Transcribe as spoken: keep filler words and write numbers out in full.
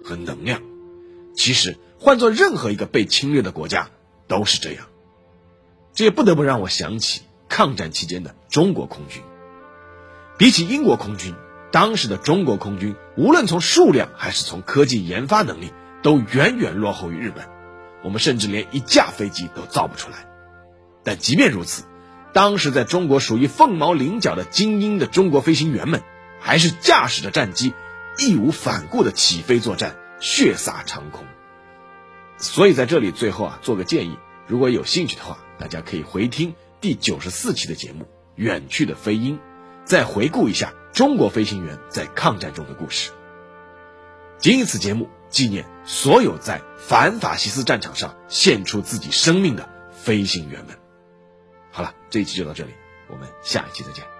和能量。其实换做任何一个被侵略的国家都是这样。这也不得不让我想起抗战期间的中国空军。比起英国空军，当时的中国空军无论从数量还是从科技研发能力都远远落后于日本，我们甚至连一架飞机都造不出来。但即便如此，当时在中国属于凤毛麟角的精英的中国飞行员们，还是驾驶着战机义无反顾的起飞作战，血洒长空。所以在这里最后啊，做个建议，如果有兴趣的话，大家可以回听第九十四期的节目《远去的飞鹰》，再回顾一下中国飞行员在抗战中的故事。谨以此节目纪念所有在反法西斯战场上献出自己生命的飞行员们。好了，这一期就到这里，我们下一期再见。